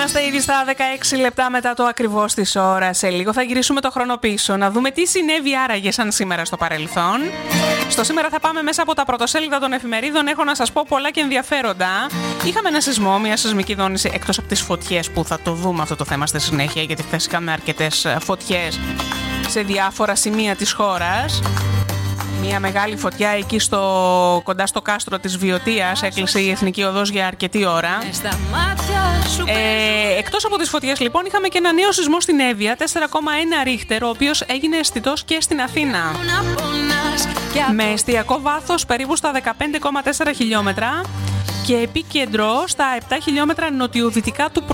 Είμαστε ήδη στα 16 λεπτά μετά το ακριβώς της ώρας. Σε λίγο θα γυρίσουμε το χρόνο πίσω, να δούμε τι συνέβη άραγε σαν σήμερα στο παρελθόν. Στο σήμερα θα πάμε μέσα από τα πρωτοσέλιδα των εφημερίδων. Έχω να σας πω πολλά και ενδιαφέροντα. Είχαμε ένα σεισμό, μια σεισμική δόνηση, εκτός από τις φωτιές που θα το δούμε αυτό το θέμα στη συνέχεια, γιατί χθες είχαμε αρκετές φωτιές σε διάφορα σημεία της χώρας. Μια μεγάλη φωτιά εκεί κοντά στο κάστρο της Βιωτίας, έκλεισε η Εθνική Οδός για αρκετή ώρα. Εκτός από τις φωτιές λοιπόν είχαμε και ένα νέο σεισμό στην Εύβοια, 4,1 ρίχτερ, ο οποίος έγινε αισθητός και στην Αθήνα. Με εστιακό βάθος περίπου στα 15,4 χιλιόμετρα και επίκεντρο στα 7 χιλιόμετρα νοτιοδυτικά του